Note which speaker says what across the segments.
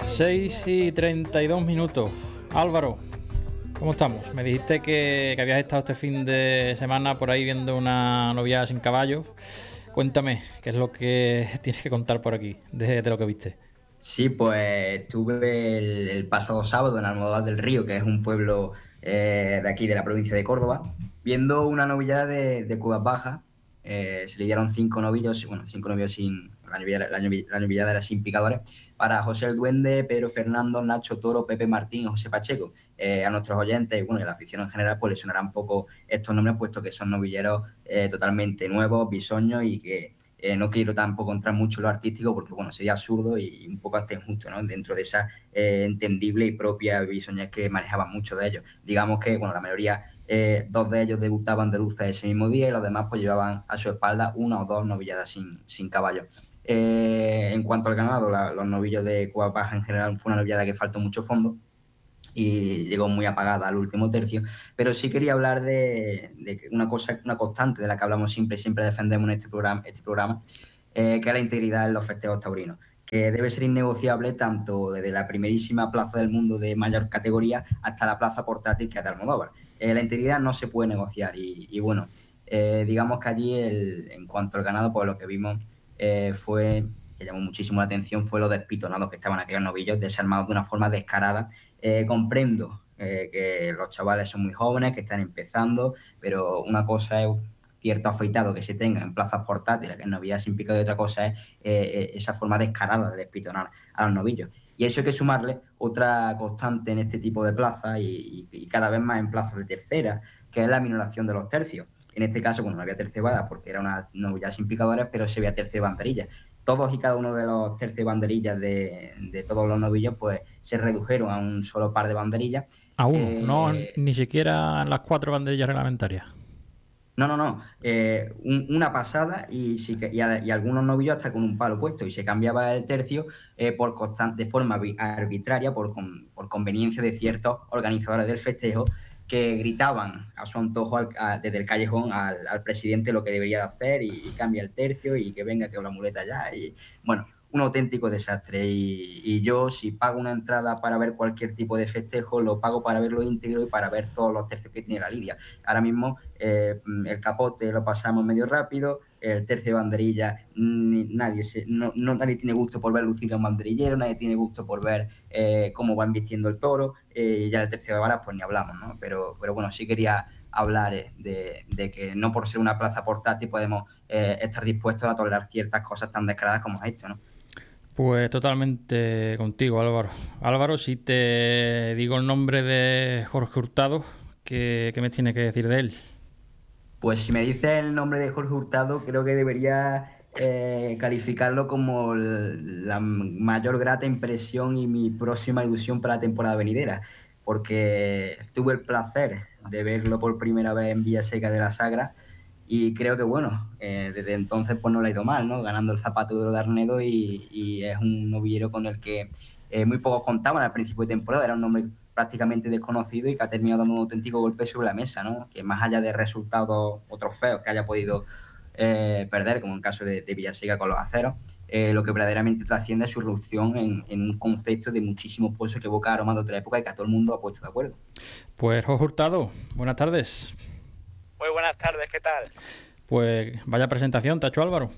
Speaker 1: 6:32. Álvaro, ¿cómo estamos? Me dijiste que habías estado este fin de semana por ahí viendo una novia sin caballos. Cuéntame, ¿qué es lo que tienes que contar por aquí de lo que viste?
Speaker 2: Sí, pues estuve el pasado sábado en Almodóvar del Río, que es un pueblo de aquí, de la provincia de Córdoba, viendo una novillada de Cuevas Bajas. Se le dieron cinco novillos, bueno, cinco novillos sin. La novillada era sin picadores, para José el Duende, Pedro Fernando, Nacho Toro, Pepe Martín y José Pacheco. A nuestros oyentes y bueno, y a la afición en general, pues les sonará un poco estos nombres, puesto que son novilleros totalmente nuevos, bisoños y que no quiero tampoco entrar mucho en lo artístico porque, bueno, sería absurdo y un poco hasta injusto, ¿no? Dentro de esa entendible y propia bisoñez que manejaban muchos de ellos. Digamos que, bueno, la mayoría, dos de ellos debutaban de luces ese mismo día y los demás pues llevaban a su espalda una o dos novilladas sin caballo. En cuanto al ganado, los novillos de Cuevas Bajas en general fue una novillada que faltó mucho fondo y llegó muy apagada al último tercio, pero sí quería hablar de una cosa, una constante de la que hablamos siempre defendemos en este programa, que es la integridad en los festejos taurinos, que debe ser innegociable tanto desde la primerísima plaza del mundo de mayor categoría hasta la plaza portátil que es de Almodóvar. La integridad no se puede negociar y bueno, digamos que allí en cuanto al ganado, pues lo que vimos fue, que llamó muchísimo la atención, fue lo despitonados que estaban aquellos novillos, desarmados de una forma descarada. Comprendo que los chavales son muy jóvenes, que están empezando, pero una cosa es cierto afeitado que se tenga en plazas portátiles, que es novilla sin picado, y otra cosa es esa forma descarada de despitonar a los novillos. Y eso hay que sumarle otra constante en este tipo de plazas y cada vez más en plazas de tercera, que es la minoración de los tercios. En este caso, bueno, no había tercebada porque era una novilla sin picadores, pero se veía tercer banderilla. Todos y cada uno de los tercios y banderillas de todos los novillos pues se redujeron a un solo par de banderillas.
Speaker 1: A uno, no
Speaker 2: Eh,
Speaker 1: ni siquiera las 4 banderillas reglamentarias.
Speaker 2: no, no, no. Una pasada y algunos novillos hasta con un palo puesto y se cambiaba el tercio de forma arbitraria por conveniencia de ciertos organizadores del festejo que gritaban a su antojo desde el callejón al presidente lo que debería de hacer y cambia el tercio y que venga que la muleta ya. Y bueno, un auténtico desastre. Y yo, si pago una entrada para ver cualquier tipo de festejo, lo pago para verlo íntegro y para ver todos los tercios que tiene la lidia. Ahora mismo el capote lo pasamos medio rápido, el tercio de banderilla, nadie tiene gusto por ver lucir a un banderillero, nadie tiene gusto por ver cómo van vistiendo el toro, y ya el tercio de balas pues ni hablamos, ¿no? Pero bueno, sí quería hablar de que no por ser una plaza portátil podemos estar dispuestos a tolerar ciertas cosas tan descaradas como esto, ¿no?
Speaker 1: Pues totalmente contigo, Álvaro. Álvaro, si te digo el nombre de Jorge Hurtado, ¿qué me tienes que decir de él?
Speaker 2: Pues si me dices el nombre de Jorge Hurtado, creo que debería calificarlo como la mayor grata impresión y mi próxima ilusión para la temporada venidera, porque tuve el placer de verlo por primera vez en Villaseca de la Sagra y creo que, bueno, desde entonces pues no le ha ido mal, ¿no? Ganando el Zapato de Oro de Arnedo y es un novillero con el que muy pocos contaban al principio de temporada, era un nombre prácticamente desconocido y que ha terminado dando un auténtico golpe sobre la mesa, ¿no? Que más allá de resultados o trofeos que haya podido perder, como en el caso de Villaseca con los aceros, lo que verdaderamente trasciende es su irrupción en un concepto de muchísimo peso que evoca aromas de otra época y que a todo el mundo ha puesto de acuerdo.
Speaker 1: Pues Jorge Hurtado, buenas tardes.
Speaker 3: Muy buenas tardes, ¿qué tal?
Speaker 1: Pues vaya presentación, Tacho Álvaro.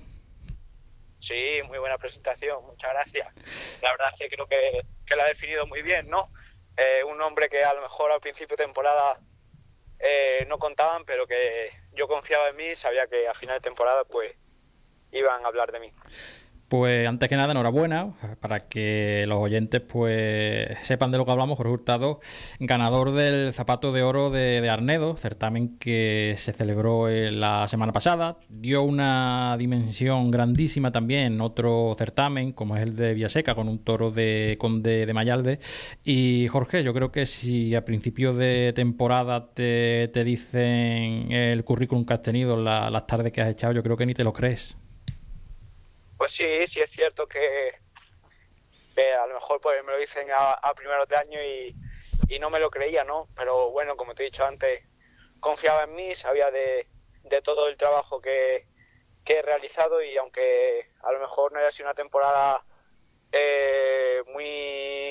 Speaker 3: Sí, muy buena presentación, muchas gracias. La verdad es que creo que la ha definido muy bien, ¿no? Un hombre que a lo mejor al principio de temporada no contaban, pero que yo confiaba en mí, sabía que a final de temporada pues iban a hablar de mí.
Speaker 1: Pues antes que nada, enhorabuena, para que los oyentes pues sepan de lo que hablamos. Jorge Hurtado, ganador del Zapato de Oro de Arnedo, certamen que se celebró la semana pasada. Dio una dimensión grandísima también en otro certamen, como es el de Villaseca, con un toro de Conde de Mayalde. Y Jorge, yo creo que si a principio de temporada te dicen el currículum que has tenido, las tardes que has echado, yo creo que ni te lo crees.
Speaker 3: Pues sí, sí es cierto que a lo mejor pues me lo dicen a primeros de año y no me lo creía, ¿no? Pero bueno, como te he dicho antes, confiaba en mí, sabía de todo el trabajo que he realizado y aunque a lo mejor no haya sido una temporada muy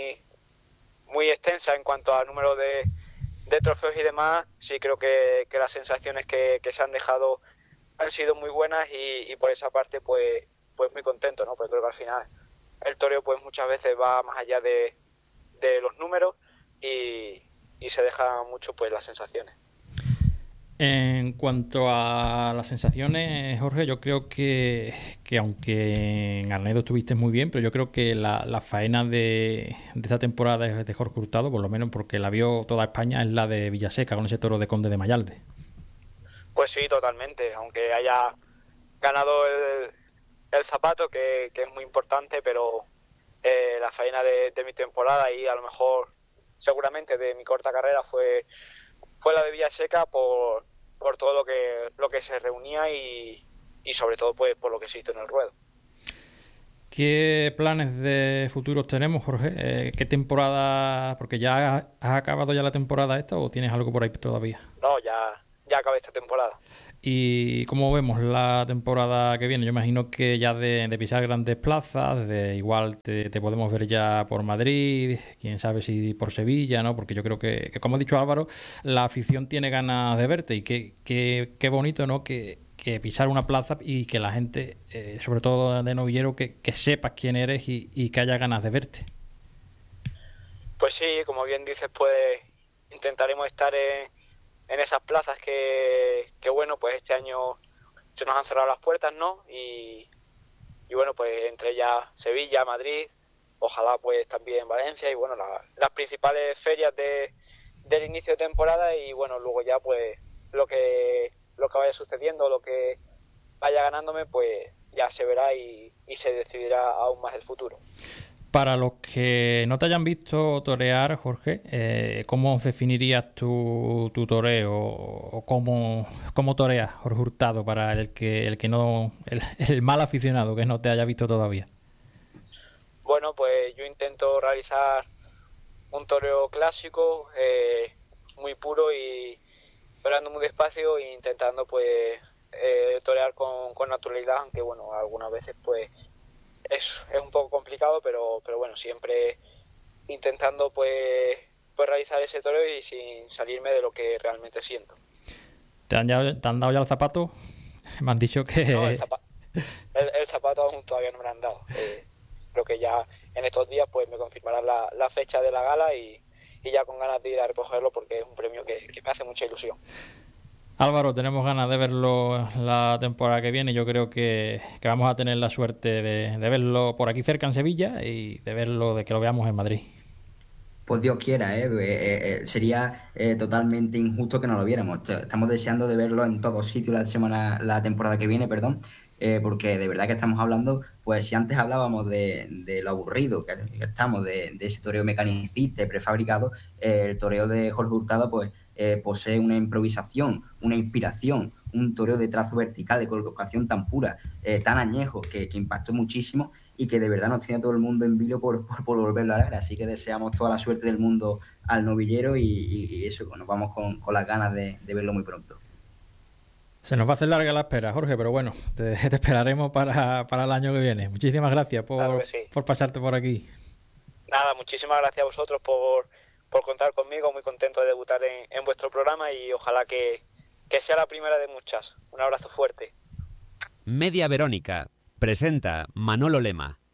Speaker 3: extensa en cuanto a número de trofeos y demás, sí creo que las sensaciones que se han dejado han sido muy buenas y por esa parte pues muy contento, ¿no? Porque creo que al final el toreo pues muchas veces va más allá de los números y se deja mucho pues las sensaciones.
Speaker 1: En cuanto a las sensaciones, Jorge, yo creo que aunque en Arnedo estuviste muy bien, pero yo creo que la faena de esta temporada de Jorge Hurtado, por lo menos porque la vio toda España, es la de Villaseca con ese toro de Conde de Mayalde.
Speaker 3: Pues sí, totalmente, aunque haya ganado el zapato, que es muy importante, pero la faena de mi temporada y a lo mejor seguramente de mi corta carrera fue la de Villaseca por todo lo que se reunía y sobre todo pues por lo que se hizo en el ruedo.
Speaker 1: ¿Qué planes de futuros tenemos, Jorge? ¿Qué temporada? Porque ya has acabado ya la temporada esta o tienes algo por ahí todavía.
Speaker 3: No, ya acabé esta temporada.
Speaker 1: ¿Y cómo vemos la temporada que viene? Yo imagino que ya de pisar grandes plazas, de igual te podemos ver ya por Madrid, quién sabe si por Sevilla, ¿no? Porque yo creo que como ha dicho Álvaro, la afición tiene ganas de verte y qué bonito, ¿no? Que pisar una plaza y que la gente, sobre todo de novillero, que sepas quién eres y que haya ganas de verte.
Speaker 3: Pues sí, como bien dices, pues intentaremos estar en esas plazas que bueno, pues este año se nos han cerrado las puertas, ¿no? Y bueno, pues entre ellas Sevilla, Madrid, ojalá pues también Valencia y bueno, las principales ferias del inicio de temporada y bueno, luego ya pues lo que vaya sucediendo, lo que vaya ganándome, pues ya se verá y se decidirá aún más el futuro.
Speaker 1: Para los que no te hayan visto torear, Jorge, ¿cómo definirías tu toreo o cómo toreas Jorge Hurtado para el que no, el mal aficionado que no te haya visto todavía?
Speaker 3: Bueno, pues yo intento realizar un toreo clásico, muy puro y toreando muy despacio e intentando pues torear con naturalidad, aunque bueno, algunas veces pues es un poco complicado, pero bueno, siempre intentando pues realizar ese toreo y sin salirme de lo que realmente siento.
Speaker 1: ¿Te han dado ya el zapato? Me han dicho que...
Speaker 3: No, el zapato aún todavía no me lo han dado. Creo que ya en estos días pues me confirmarán la fecha de la gala y ya con ganas de ir a recogerlo porque es un premio que me hace mucha ilusión.
Speaker 1: Álvaro, tenemos ganas de verlo la temporada que viene. Yo creo que vamos a tener la suerte de verlo por aquí cerca en Sevilla y de que lo veamos en Madrid.
Speaker 2: Pues Dios quiera, sería totalmente injusto que no lo viéramos. Estamos deseando de verlo en todos sitios la temporada que viene, perdón, porque de verdad que estamos hablando, pues si antes hablábamos de lo aburrido que estamos, de ese toreo mecanicista y prefabricado, el toreo de Jorge Hurtado, pues posee una improvisación, una inspiración, un toreo de trazo vertical, de colocación tan pura, tan añejo, que impactó muchísimo y que de verdad nos tiene a todo el mundo en vilo por volverlo a ver. Así que deseamos toda la suerte del mundo al novillero y eso, nos vamos con las ganas de verlo muy pronto.
Speaker 1: Se nos va a hacer larga la espera, Jorge, pero bueno, te esperaremos para el año que viene. Muchísimas gracias
Speaker 3: Claro que sí.
Speaker 1: por pasarte por aquí.
Speaker 3: Nada, muchísimas gracias a vosotros por contar conmigo, muy contento de debutar en vuestro programa y ojalá que sea la primera de muchas. Un abrazo fuerte.
Speaker 4: Media Verónica presenta Manolo Lema.